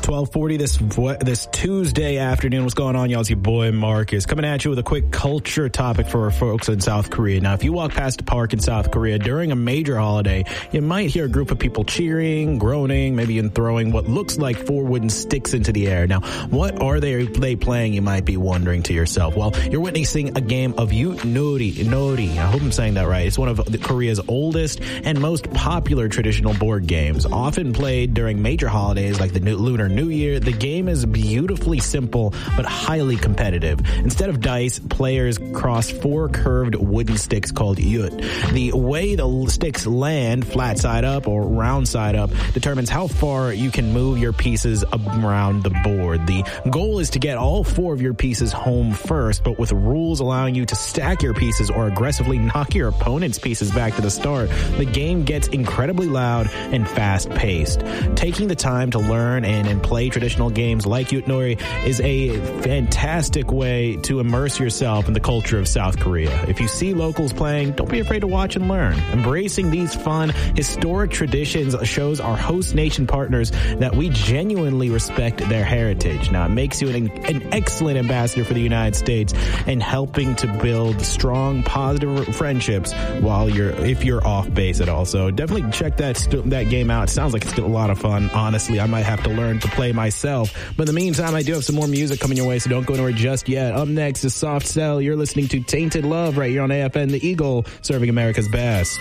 12:40 this Tuesday afternoon. What's going on, y'all? It's your boy Marcus coming at you with a quick culture topic for our folks in South Korea. Now, if you walk past a park in South Korea during a major holiday, you might hear a group of people cheering, groaning, maybe even throwing what looks like 4 wooden sticks into the air. Now, what are they playing, you might be wondering to yourself. Well, you're witnessing a game of Nori. I hope I'm saying that right. It's one of Korea's oldest and most popular traditional board games, often played during major holidays like the Lunar New Year. The game is beautifully simple but highly competitive. Instead of dice, players cross 4 curved wooden sticks called yut. The way the sticks land, flat side up or round side up, determines how far you can move your pieces around the board. The goal is to get all 4 of your pieces home first, but with rules allowing you to stack your pieces or aggressively knock your opponent's pieces back to the start. The game gets incredibly loud and fast-paced. Taking the time to learn and play traditional games like Yutnori is a fantastic way to immerse yourself in the culture of South Korea. If you see locals playing, don't be afraid to watch and learn. Embracing these fun, historic traditions shows our host nation partners that we genuinely respect their heritage. Now, it makes you an excellent ambassador for the United States and helping to build strong, positive friendships if you're off base at all. So definitely check that game out. It sounds like it's still a lot of fun. Honestly, I might have to learn to play myself. But in the meantime, I do have some more music coming your way, so don't go anywhere just yet. Up next is Soft Cell. You're listening to Tainted Love right here on AFN The Eagle, serving America's best.